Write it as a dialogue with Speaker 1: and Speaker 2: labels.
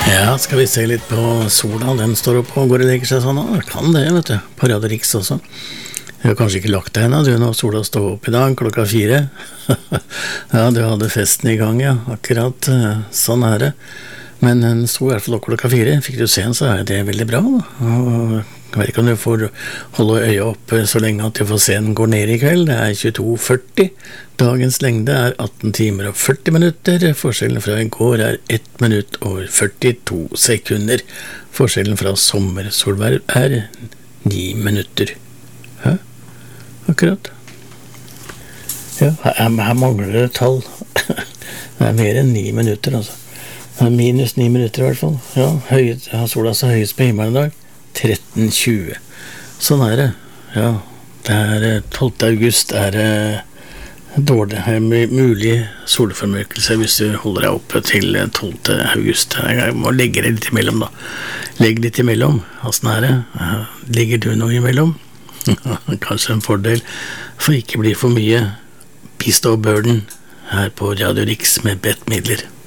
Speaker 1: Ja, skal vi se litt på sola. Den står opp og går og legger seg sånn. Kan det, vet du. På Radio Riks også. Jeg har kanskje ikke lagt deg ennå, du, når sola står opp i dag, 4:00. Ja, du hadde festen i gang, ja. Akkurat sånn er det. Men den sto i hvert fall opp 4:00. Fikk du se den, så er det veldig bra, da. Og jeg vet ikke om du får holde øya oppe så lenge at du får se den går ned i kveld. Det er 22:40. Dagens lengde er 18 timer og 40 minutter. Forskjellen fra i går er 1 minutt og 42 sekunder. Forskjellen fra sommersolverv er 9 minutter. Hæ? Akkurat. Ja, her mangler det tall. Det er mer enn 9 minutter, altså. Det er minus 9 minutter i hvert fall. Ja, har sola så høyest på himmelen i dag. 13:20. Sånn er det. Ja, det er 12. august er dårlig, mulig solformørkelse hvis du holder deg oppe til 12. august. Jeg må legge det litt imellom da. Legg litt imellom. Hvordan er det? Ligger du noe imellom? Kanskje en fordel for ikke bli for mye Beast of Burden her på Radio Riks med Bette Midler.